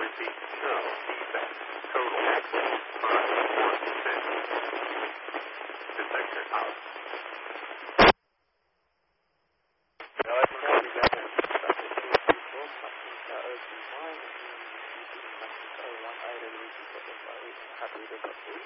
Mississippi, no defect. Total access, 5, 1, 6. Detector out.